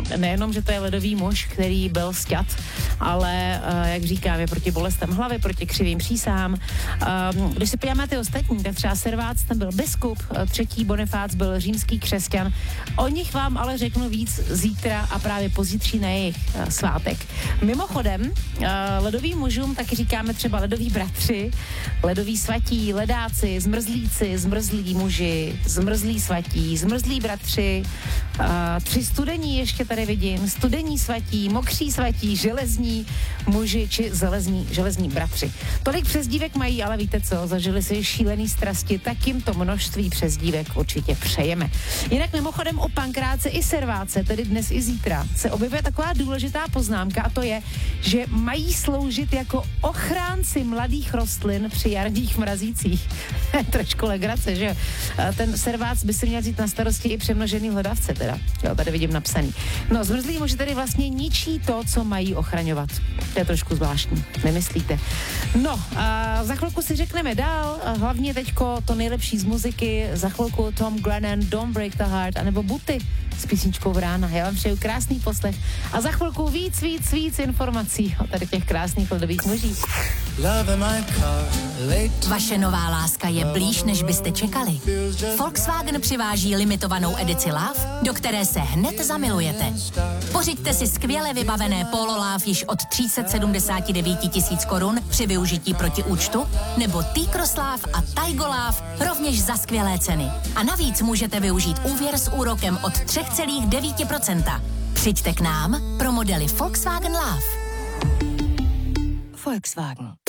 nejenom, že to je ledový muž, který byl sťat, ale, jak říkám, je proti bolestem hlavy, proti křivým přísahám. Když se podíváme ty ostatní, tak třeba Servác, ten byl biskup, třetí Bonifác byl římský křesťan. O nich vám ale řeknu víc zítra a právě pozítří na jejich svátek. Mimochodem, ledovým mužům taky říkáme třeba ledoví bratři, ledoví svatí, ledáci, zmrzlíci, zmrzlí muži, zmrzlí svatí, zmrzlí bratři, 3 studení ještě tady vidím, studení svatí, mokří svatí, železní muži či železní bratři. Tolik přezdívek mají, ale víte co, zažili si šílený strasti, tak jim to množství přezdívek určitě přejeme. Jinak mimochodem o Pankráce i Serváce, tedy dnes i zítra, se objevuje taková důležitá poznámka a to je, že mají sloužit jako ochránci mladých rostlin při jarních mrazících. Trošku legrace, že? Ten Servác by si měl vzít na starosti i přemnožený hlodavce teda. Jo, tady vidím napsaný. No, zmrzlí muži tedy vlastně ničí to, co mají ochraňovat. To je trošku zvláštní, nemyslíte? No, a za chvilku si řekneme dál, hlavně teďko to nejlepší z muziky, za chvilku Tom Grennan, Don't Break the Heart, anebo Buty s písničkou Vrána. Já vám přeju krásný poslech a za chvilku víc informací o tady těch krásných ledových mužích. Vaše nová láska je blíž, než byste čekali. Volkswagen přiváží limitovanou edici Love, do které se hned zamilujete. Pořiďte si skvěle vybavené Polo Love již od 379 000 korun při využití proti účtu, nebo T-Cross Love a Taigo Love rovněž za skvělé ceny. A navíc můžete využít úvěr s úrokem od 3,9%. Přijďte k nám pro modely Volkswagen Love. Volkswagen.